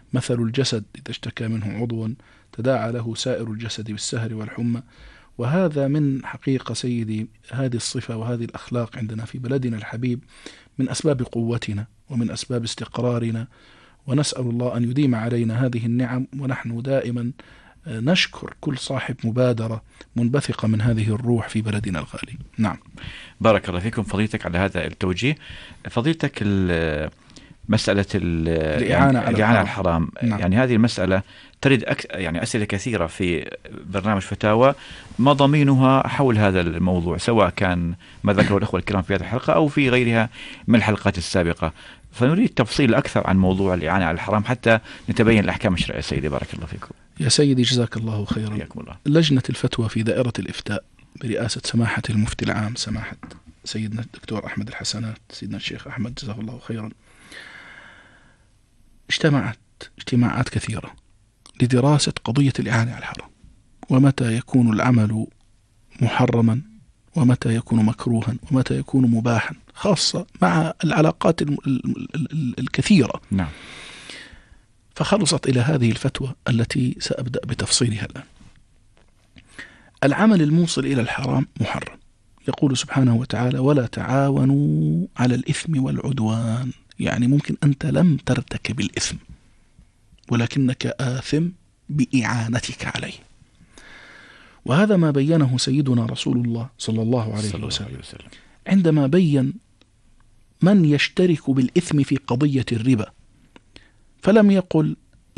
مثل الجسد إذا اشتكى منه عضو تداعى له سائر الجسد بالسهر والحمى. وهذا من حقيقة سيدي هذه الصفة وهذه الأخلاق عندنا في بلدنا الحبيب من أسباب قوتنا ومن أسباب استقرارنا، ونسأل الله أن يديم علينا هذه النعم، ونحن دائما نشكر كل صاحب مبادرة منبثقة من هذه الروح في بلدنا الغالي. نعم. بارك الله فيكم فضيلتك على هذا التوجيه. فضيلتك مسألة الإعانة على الحرام، نعم. يعني هذه المسألة ترد يعني أسئلة كثيرة في برنامج فتاوى مضامينها حول هذا الموضوع، سواء كان ما ذكره الأخوة الكرام في هذه الحلقة أو في غيرها من الحلقات السابقة، فنريد تفصيل أكثر عن موضوع الإعانة على الحرام حتى نتبين الأحكام الشرعية. سيدي بارك الله فيكم. يا سيدي جزاك الله خيرا. الله. لجنة الفتوى في دائرة الإفتاء برئاسة سماحة المفتي العام سماحة سيدنا الدكتور أحمد الحسنات، سيدنا الشيخ أحمد جزاه الله خيرا، اجتماعات كثيرة لدراسة قضية الإعانة على الحرام، ومتى يكون العمل محرما ومتى يكون مكروها ومتى يكون مباحا، خاصة مع العلاقات الكثيرة. نعم. فخلصت إلى هذه الفتوى التي سأبدأ بتفصيلها الآن. العمل الموصل إلى الحرام محرم. يقول سبحانه وتعالى: ولا تعاونوا على الإثم والعدوان. يعني ممكن أنت لم ترتكب الإثم ولكنك آثم بإعانتك عليه. وهذا ما بينه سيدنا رسول الله صلى الله عليه وسلم عندما بين من يشترك بالإثم في قضية الربا، فلم يقل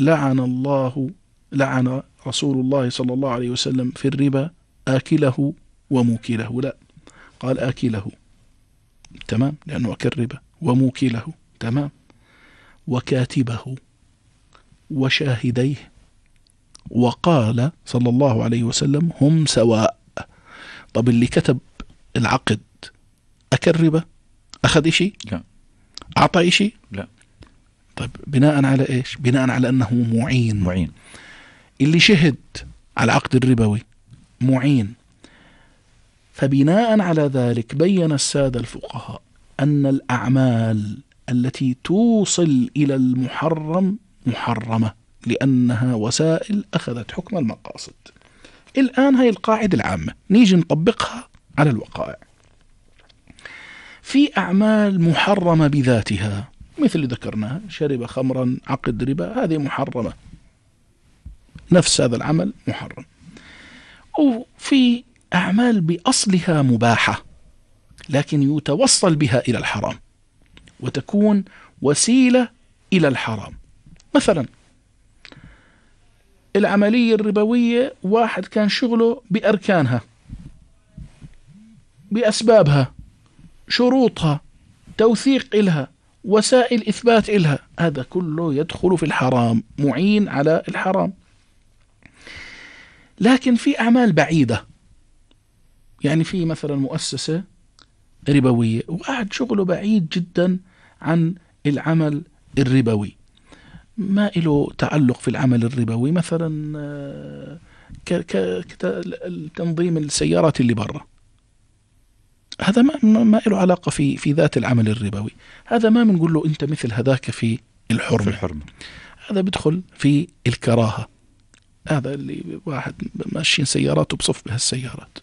لعن رسول الله صلى الله عليه وسلم في الربا آكله وموكله، لا، قال آكله تمام لأنه أكل ربا، وموكله تمام، وكاتبه وشاهديه، وقال صلى الله عليه وسلم هم سواء. طب اللي كتب العقد أكل ربا؟ أخذ إشي؟ لا. أعطى إشي؟ لا. طيب بناء على إيش؟ بناء على أنه معين. اللي شهد على العقد الربوي معين. فبناء على ذلك بين السادة الفقهاء أن الأعمال التي توصل إلى المحرم محرمة، لأنها وسائل أخذت حكم المقاصد. الآن هاي القاعدة العامة نيجي نطبقها على الوقائع. في أعمال محرمة بذاتها مثل اللي ذكرناها، شرب خمرا، عقد ربا، هذه محرمة، نفس هذا العمل محرم. وفي أعمال بأصلها مباحة لكن يتوصل بها إلى الحرام وتكون وسيلة إلى الحرام. مثلا العملية الربوية، واحد كان شغله بأركانها، بأسبابها، شروطها، توثيق إلها، وسائل إثبات إلها، هذا كله يدخل في الحرام، معين على الحرام. لكن في أعمال بعيدة، يعني في مثلا مؤسسة ربوية وواحد شغله بعيد جدا عن العمل الربوي، ما له تعلق في العمل الربوي، مثلا تنظيم السيارات اللي برا، هذا ما له علاقة في ذات العمل الربوي. هذا ما بنقول له أنت مثل هذاك في الحرمة. هذا بدخل في الكراهة. هذا اللي واحد ماشيين سيارات وبصف بها السيارات.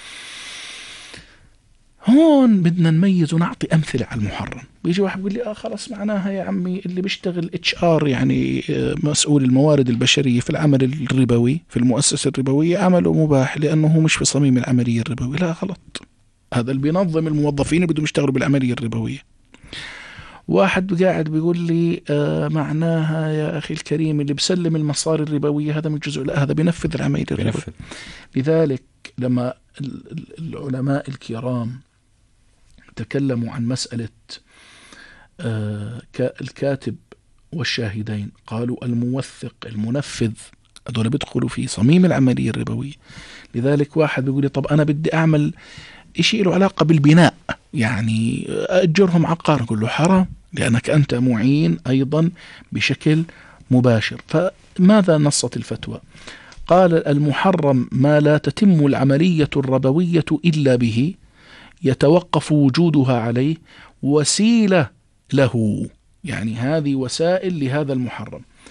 هون بدنا نميز ونعطي أمثلة على المحرم. بيجي واحد بيقول لي خلاص معناها يا عمي اللي بيشتغل HR، يعني مسؤول الموارد البشرية في العمل الربوي في المؤسسة الربوية، عمله مباح لأنه مش في صميم العملية الربوية. لا، غلط. هذا اللي بينظم الموظفين بدهم يشتغلوا بالعملية الربوية. واحد قاعد بيقول لي معناها يا أخي الكريم اللي بسلم المصاري الربوية هذا من جزء، لا، هذا بينفذ العملية الربوية. لذلك لما العلماء الكرام تكلموا عن مسألة الكاتب والشاهدين، قالوا الموثق المنفذ هذول بيدخلوا في صميم العملية الربوية. لذلك واحد بيقول لي طب أنا بدي أعمل إشي له علاقة بالبناء، يعني أجرهم عقار، نقول له حرام لأنك أنت معين أيضا بشكل مباشر. فماذا نصت الفتوى؟ قال المحرم ما لا تتم العملية الربوية إلا به، يتوقف وجودها عليه، وسيلة له، يعني هذه وسائل لهذا المحرم.